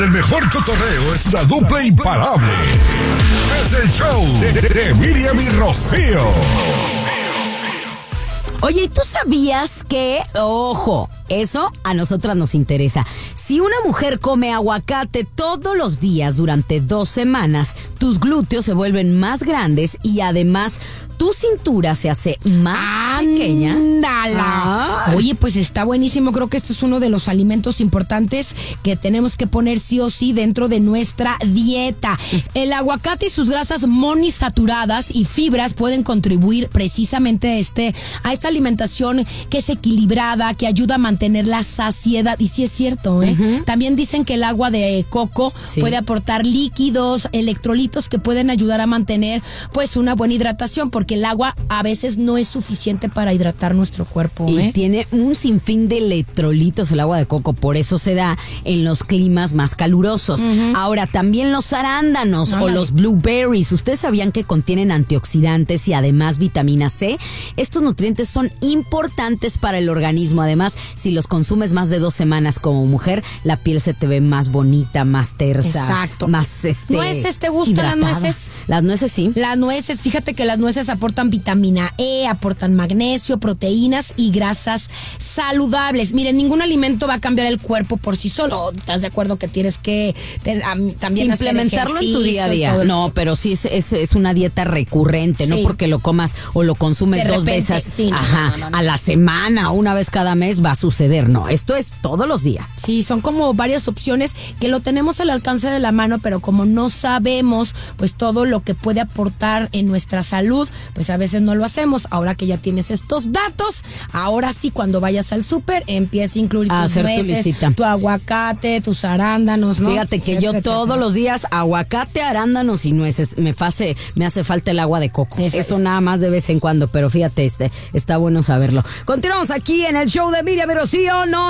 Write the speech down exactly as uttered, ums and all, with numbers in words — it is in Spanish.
El mejor cotorreo es la dupla imparable. Es el show de, de, de Miriam y Rocío. Oye, ¿y tú sabías que, ojo, eso a nosotras nos interesa? Si una mujer come aguacate todos los días durante dos semanas, tus glúteos se vuelven más grandes y además tu cintura se hace más pequeña. ¡Ándala! Oye, pues está buenísimo. Creo que este es uno de los alimentos importantes que tenemos que poner sí o sí dentro de nuestra dieta. El aguacate y sus grasas monoinsaturadas y fibras pueden contribuir precisamente a, este, a esta alimentación que es equilibrada, que ayuda a mantener la saciedad. Y sí es cierto, ¿eh? Uh-huh. También dicen que el agua de coco sí. puede aportar líquidos, electrolitos que pueden ayudar a mantener pues una buena hidratación, porque el agua a veces no es suficiente para hidratar nuestro cuerpo. ¿eh? Y tiene un sinfín de electrolitos el agua de coco, por eso se da en los climas más calurosos. Uh-huh. Ahora, también los arándanos Ay, o los blueberries, ¿ustedes sabían que contienen antioxidantes y además vitamina C? Estos nutrientes son importantes para el organismo. Además, si los consumes más de dos semanas como mujer, la piel se te ve más bonita, más tersa. Exacto. Más este, ¿Nueces te gustan hidratada. las nueces? Las nueces sí. Las nueces, fíjate que las nueces aportan vitamina E, aportan magnesio, proteínas y grasas saludables. Miren, ningún alimento va a cambiar el cuerpo por sí solo. ¿Estás de acuerdo que tienes que te, um, también implementarlo hacer en tu día a día? No, pero sí es, es, es una dieta recurrente, sí. no porque lo comas o lo consumes de dos repente, veces sí, no, ajá, no, no, no. a la semana, una vez cada mes va a suceder. No, esto es todos los días. Sí, son como varias opciones que lo tenemos al alcance de la mano, pero como no sabemos pues todo lo que puede aportar en nuestra salud, pues a veces no lo hacemos. Ahora que ya tienes estos datos, ahora sí, cuando vayas al súper, empieza a incluir a tus nueces, tu, tu aguacate, tus arándanos, ¿no? Fíjate que etcétera, yo etcétera. todos los días aguacate, arándanos y nueces. Me hace, me hace falta el agua de coco. Eso, Eso nada más de vez en cuando, pero fíjate, este está bueno saberlo. Continuamos aquí en el show de Miriam y Rocío. No